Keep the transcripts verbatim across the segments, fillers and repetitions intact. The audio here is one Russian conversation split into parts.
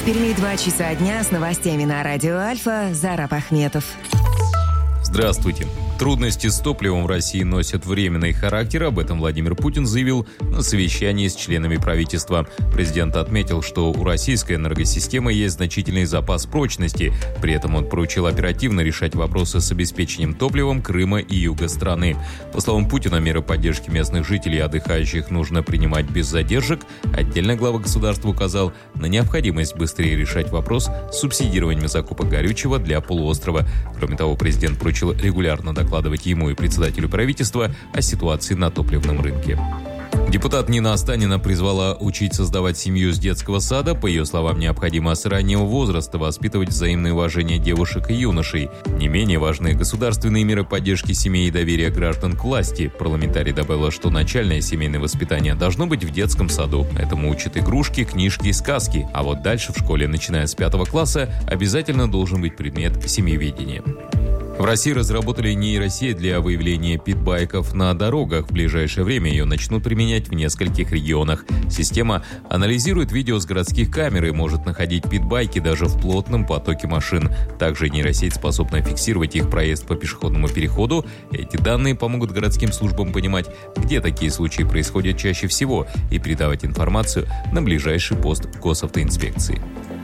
Перми два часа дня с новостями на радио Альфа. Зараб Ахметов. Здравствуйте. Трудности с топливом в России носят временный характер. Об этом Владимир Путин заявил на совещании с членами правительства. Президент отметил, что у российской энергосистемы есть значительный запас прочности. При этом он поручил оперативно решать вопросы с обеспечением топливом Крыма и юга страны. По словам Путина, меры поддержки местных жителей и отдыхающих нужно принимать без задержек. Отдельно глава государства указал на необходимость быстрее решать вопрос с субсидированием закупок горючего для полуострова. Кроме того, президент поручил регулярно докладывать докладывать ему и председателю правительства о ситуации на топливном рынке. Депутат Нина Останина призвала учить создавать семью с детского сада. По ее словам, необходимо с раннего возраста воспитывать взаимное уважение девушек и юношей. Не менее важны государственные меры поддержки семей и доверия граждан к власти. Парламентарий добавила, что начальное семейное воспитание должно быть в детском саду. Этому учат игрушки, книжки и сказки. А вот дальше в школе, начиная с пятого класса, обязательно должен быть предмет семьеведения. В России разработали нейросеть для выявления питбайков на дорогах. В ближайшее время ее начнут применять в нескольких регионах. Система анализирует видео с городских камер и может находить питбайки даже в плотном потоке машин. Также нейросеть способна фиксировать их проезд по пешеходному переходу. Эти данные помогут городским службам понимать, где такие случаи происходят чаще всего, и передавать информацию на ближайший пост госавтоинспекции.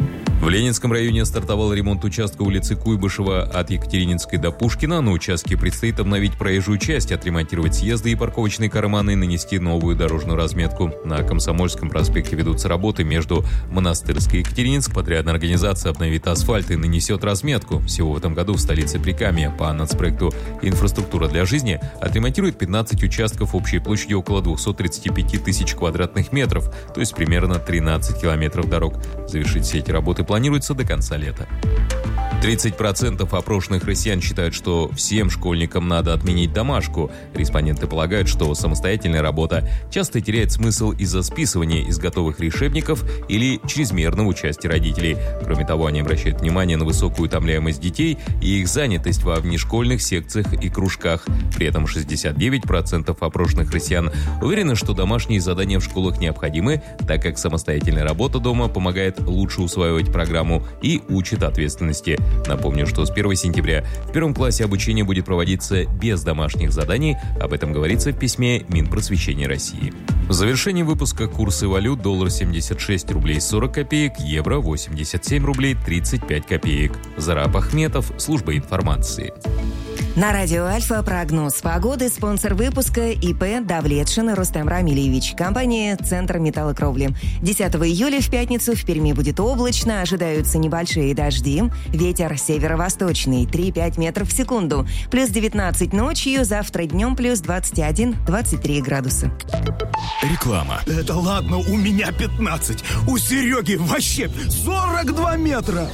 В Ленинском районе стартовал ремонт участка улицы Куйбышева от Екатерининской до Пушкина. На участке предстоит обновить проезжую часть, отремонтировать съезды и парковочные карманы и нанести новую дорожную разметку. На Комсомольском проспекте ведутся работы между Монастырской и Екатерининск. Подрядная организация обновит асфальт и нанесет разметку. Всего в этом году в столице Прикамья по нацпроекту «Инфраструктура для жизни» отремонтирует пятнадцать участков общей площадью около двести тридцать пять тысяч квадратных метров, то есть примерно тринадцать километров дорог. Завершить все эти работы планируется до конца лета. тридцать процентов опрошенных россиян считают, что всем школьникам надо отменить домашку. Респонденты полагают, что самостоятельная работа часто теряет смысл из-за списывания из готовых решебников или чрезмерного участия родителей. Кроме того, они обращают внимание на высокую утомляемость детей и их занятость во внешкольных секциях и кружках. При этом шестьдесят девять процентов опрошенных россиян уверены, что домашние задания в школах необходимы, так как самостоятельная работа дома помогает лучше усваивать программу и учит ответственности. Напомню, что с первого сентября в первом классе обучение будет проводиться без домашних заданий. Об этом говорится в письме Минпросвещения России. В завершении выпуска курсы валют: доллар семьдесят шесть рублей сорок копеек, евро восемьдесят семь рублей тридцать пять копеек. Зараб Ахметов, служба информации. На радио Альфа прогноз погоды. Спонсор выпуска ИП Давлетшин Рустем Рамилевич. Компания «Центр металлокровли». десятого июля в пятницу в Перми будет облачно. Ожидаются небольшие дожди. Ветер северо-восточный три-пять метров в секунду. Плюс девятнадцать ночью. Завтра днем плюс двадцать один - двадцать три градуса. Реклама. Это ладно, у меня пятнадцать. У Сереги вообще сорок два метра.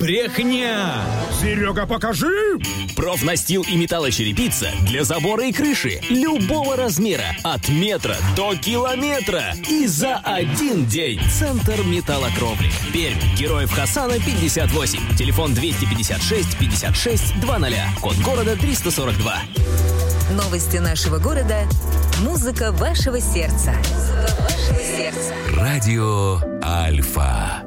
Брехня! Серега, покажи! Профнастил и металлочерепица для забора и крыши любого размера, от метра до километра. И за один день. Центр металлокровли. Пермь. Героев Хасана пятьдесят восемь. Телефон двести пятьдесят шесть пятьдесят шесть двадцать. Код города триста сорок два. Новости нашего города. Музыка вашего сердца. Музыка вашего сердца. Радио Альфа.